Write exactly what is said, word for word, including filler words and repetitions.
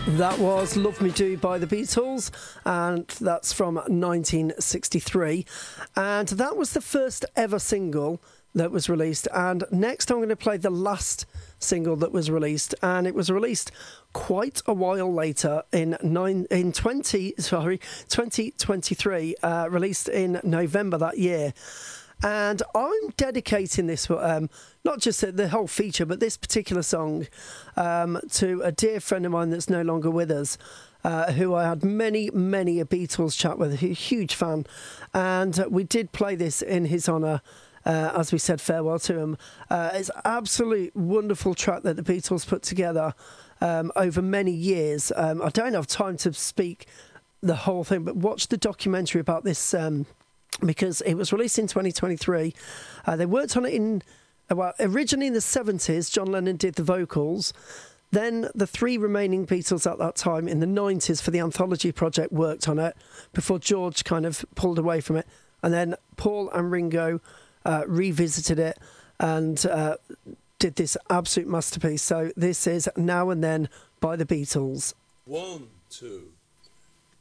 That was Love Me Do by the Beatles, and that's from nineteen sixty-three. And that was the first ever single that was released. And next I'm going to play the last single that was released, and it was released quite a while later in nine in twenty sorry twenty twenty-three, uh, released in November that year. And I'm dedicating this, um, not just the whole feature, but this particular song um, to a dear friend of mine that's no longer with us, uh, who I had many, many a Beatles chat with, a huge fan. And uh, we did play this in his honour, uh, as we said farewell to him. Uh, it's an absolute wonderful track that the Beatles put together um, over many years. Um, I don't have time to speak the whole thing, but watch the documentary about this um because it was released in twenty twenty-three. Uh, they worked on it in, well, originally in the seventies, John Lennon did the vocals. Then the three remaining Beatles at that time in the nineties for the Anthology project worked on it before George kind of pulled away from it. And then Paul and Ringo uh, revisited it and uh, did this absolute masterpiece. So this is Now and Then by the Beatles. One, two.